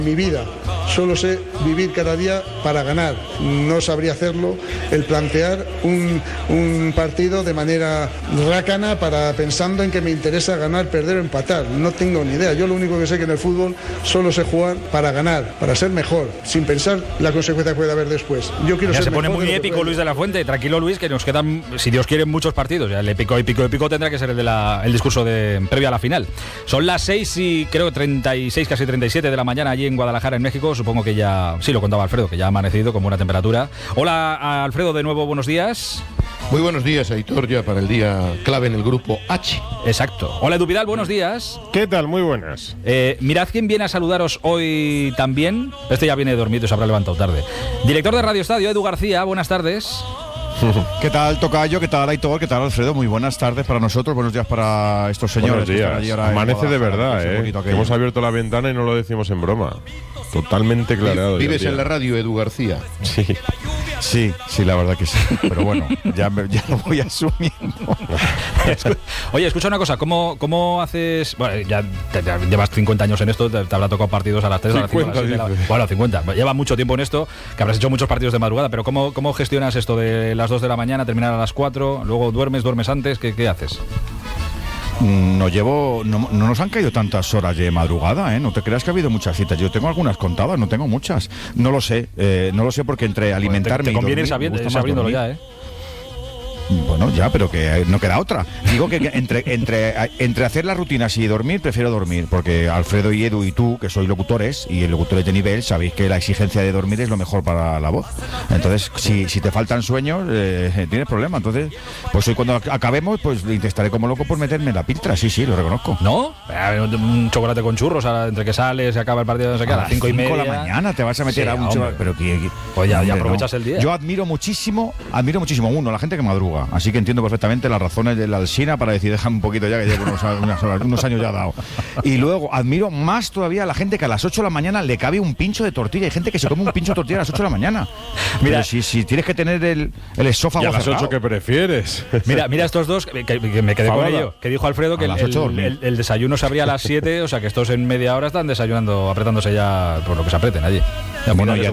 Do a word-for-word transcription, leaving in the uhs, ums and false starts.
Mi vida, solo sé vivir cada día para ganar. No sabría hacerlo el plantear un, un partido de manera rácana para pensando en que me interesa ganar, perder o empatar. No tengo ni idea. Yo lo único que sé que en el fútbol solo sé jugar para ganar, para ser mejor, sin pensar la consecuencia que puede haber después. Yo quiero ya ser se pone mejor muy de épico Luis de la Fuente. Tranquilo, Luis, que nos quedan, si Dios quiere, muchos partidos. Ya el épico, épico, épico tendrá que ser el, de la, el discurso de previo a la final. Son las seis y creo treinta y seis, casi treinta y siete de la mañana allí en Guadalajara, en México. Supongo que ya, sí, lo contaba Alfredo, que ya ha amanecido con buena temperatura. Hola, Alfredo, de nuevo, buenos días. Muy buenos días, Aitor, ya para el día clave en el grupo H. Exacto. Hola, Edu Vidal, buenos días. ¿Qué tal? Muy buenas. Eh, mirad quién viene a saludaros hoy también. Este ya viene dormido y se habrá levantado tarde. Director de Radio Estadio, Edu García, buenas tardes. ¿Qué tal, Tocayo? ¿Qué tal, Aitor? ¿Qué tal, Alfredo? Muy buenas tardes para nosotros, buenos días para estos señores. Buenos días. Amanece de verdad, ¿eh? Hemos abierto la ventana y no lo decimos en broma. Totalmente clareado. Vives en la radio, Edu García. Sí. Sí, sí, la verdad que sí. Pero bueno, ya, me, ya lo voy asumiendo. Oye, escucha una cosa, ¿cómo, cómo haces...? Bueno, ya, te, ya llevas cincuenta años en esto, te, te habrá tocado partidos a las tres, a las cinco, a las siete, la, bueno, cincuenta. Lleva mucho tiempo en esto, que habrás hecho muchos partidos de madrugada, pero ¿cómo, cómo gestionas esto de las dos de la mañana, terminar a las cuatro, luego duermes, duermes antes? ¿Qué, qué haces? No llevo, no, no nos han caído tantas horas de madrugada, ¿eh? No te creas que ha habido muchas citas. Yo tengo algunas contadas, no tengo muchas. No lo sé, eh, no lo sé porque entre alimentarme bueno, te, te y dormir, sabiendo, me gusta sabiéndolo más dormir. ya, ¿eh? Bueno, ya, pero que no queda otra. Digo que, que entre, entre, entre hacer las rutinas y dormir, prefiero dormir, porque Alfredo y Edu y tú, que sois locutores, y locutores de nivel, sabéis que la exigencia de dormir es lo mejor para la voz. Entonces, si, si te faltan sueños, eh, tienes problema. Entonces, pues hoy cuando acabemos, pues intentaré como loco por meterme la piltra, sí, sí, lo reconozco. ¿No? Un chocolate con churros, entre que sales y acaba el partido, no sé qué, a las cinco y media. de la mañana te vas a meter sí, a un chocolate. Pero que, que, pues ya, ya aprovechas no. el día. Yo admiro muchísimo, admiro muchísimo, uno, la gente que madruga. Así que entiendo perfectamente las razones de la Alsina para decir, déjame un poquito ya, que llevo unos, unos, unos años ya dado. Y luego admiro más todavía a la gente que a las ocho de la mañana le cabe un pincho de tortilla. Hay gente que se come un pincho de tortilla a las ocho de la mañana. Mira, pero si, si tienes que tener el, el esófago. ¿Y a las cerrado. ocho que prefieres? Mira, mira estos dos, que, que me quedé Fabada. con ello, que dijo Alfredo que el, el, el, el desayuno se abría a las siete, o sea que estos en media hora están desayunando, apretándose ya por lo que se apreten allí. Ya, bueno, ya